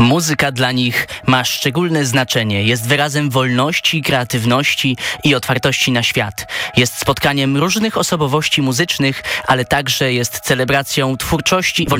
Muzyka dla nich ma szczególne znaczenie. Jest wyrazem wolności, kreatywności i otwartości na świat. Jest spotkaniem różnych osobowości muzycznych, ale także jest celebracją twórczości